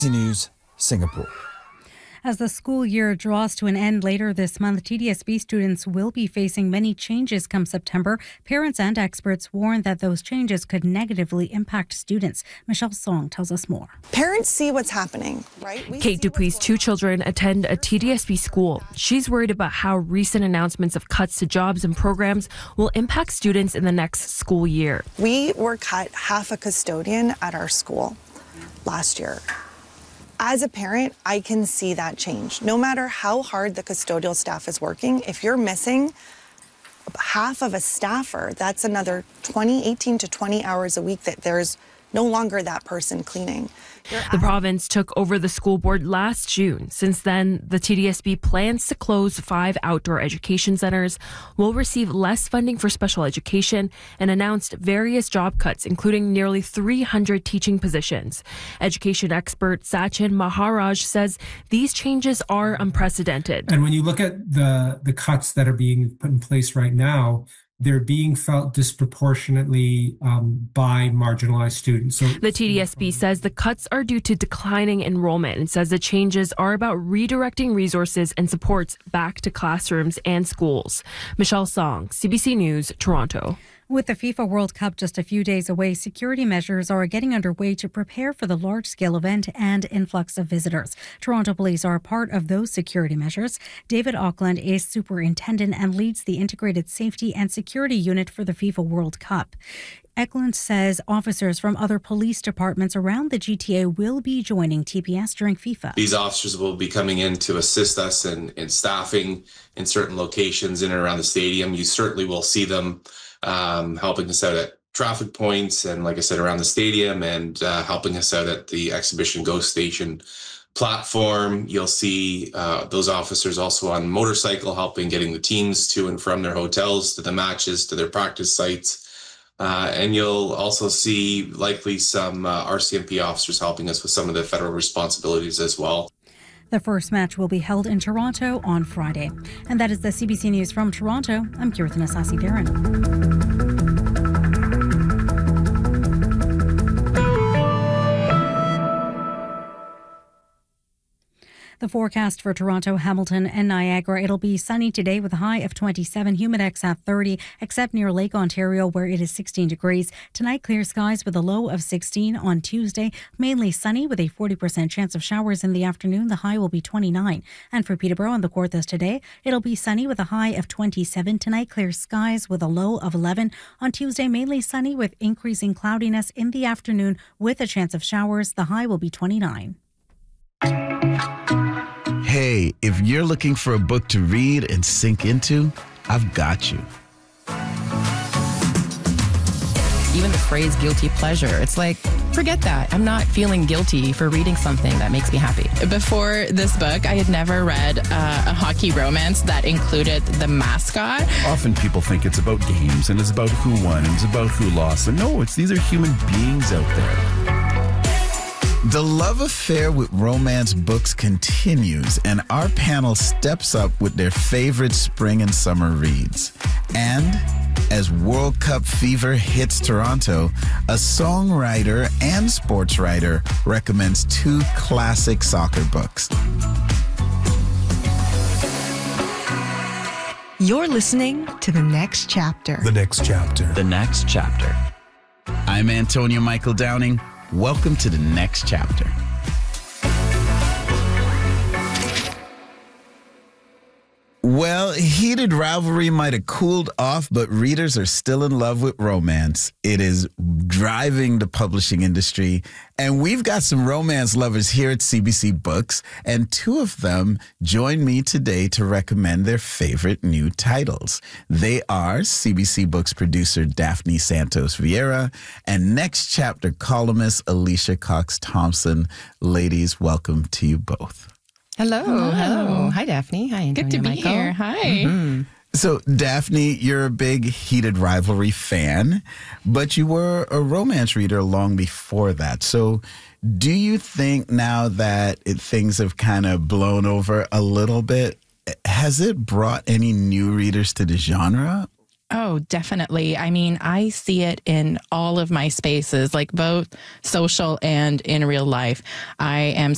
News, Singapore. As the school year draws to an end later this month, TDSB students will be facing many changes come September. Parents and experts warn that those changes could negatively impact students. Michelle Song tells us more. Parents see what's happening, right? Kate Dupuy's two children attend a TDSB school. She's worried about how recent announcements of cuts to jobs and programs will impact students in the next school year. We were cut half a custodian at our school last year. As a parent, I can see that change. No matter how hard the custodial staff is working, if you're missing half of a staffer, that's another 18 to 20 hours a week that there's no longer that person cleaning. The province took over the school board last June. Since then, the TDSB plans to close 5 outdoor education centers, will receive less funding for special education, and announced various job cuts, including nearly 300 teaching positions. Education expert Sachin Maharaj says these changes are unprecedented. And when you look at the cuts that are being put in place right now, they're being felt disproportionately by marginalized students. So the TDSB says the cuts are due to declining enrollment and says the changes are about redirecting resources and supports back to classrooms and schools. Michelle Song, CBC News, Toronto. With the FIFA World Cup just a few days away, security measures are getting underway to prepare for the large-scale event and influx of visitors. Toronto police are a part of those security measures. David Auckland is superintendent and leads the integrated safety and security unit for the FIFA World Cup. Eklund says officers from other police departments around the GTA will be joining TPS during FIFA. These officers will be coming in to assist us in staffing in certain locations in and around the stadium. You certainly will see them helping us out at traffic points and, like I said, around the stadium, and helping us out at the Exhibition Go Station platform. You'll see those officers also on motorcycle helping getting the teams to and from their hotels, to the matches, to their practice sites. And you'll also see likely some RCMP officers helping us with some of the federal responsibilities as well. The first match will be held in Toronto on Friday. And that is the CBC News from Toronto. I'm Kirtan Asasi-Darren. The forecast for Toronto, Hamilton and Niagara. It'll be sunny today with a high of 27, humidex at 30, except near Lake Ontario where it is 16 degrees. Tonight, clear skies with a low of 16 on Tuesday. Mainly sunny with a 40% chance of showers in the afternoon. The high will be 29. And for Peterborough and the Kawarthas today, it'll be sunny with a high of 27. Tonight, clear skies with a low of 11. On Tuesday, mainly sunny with increasing cloudiness in the afternoon with a chance of showers. The high will be 29. Hey, if you're looking for a book to read and sink into, I've got you. Even the phrase guilty pleasure, it's like, forget that. I'm not feeling guilty for reading something that makes me happy. Before this book, I had never read a hockey romance that included the mascot. Often people think it's about games and it's about who won and it's about who lost. And no, these are human beings out there. The love affair with romance books continues, and our panel steps up with their favorite spring and summer reads. And as World Cup fever hits Toronto, a songwriter and sports writer recommends 2 classic soccer books. You're listening to The Next Chapter. The Next Chapter. The Next Chapter. I'm Antonio Michael Downing. Welcome to The Next Chapter. Well, heated rivalry might have cooled off, but readers are still in love with romance. It is driving the publishing industry, and we've got some romance lovers here at CBC Books, and 2 of them join me today to recommend their favorite new titles. They are CBC Books producer Daphne Santos Vieira and Next Chapter columnist Alicia Cox Thompson. Ladies, welcome to you both. Hello. Hello. Hi, Daphne. Hi, Antonio. Good to be Michael. here. Hi. Mm-hmm. So, Daphne, you're a big Heated Rivalry fan, but you were a romance reader long before that. So, do you think now that things have kind of blown over a little bit, has it brought any new readers to the genre? Oh, definitely. I mean, I see it in all of my spaces, like both social and in real life. I am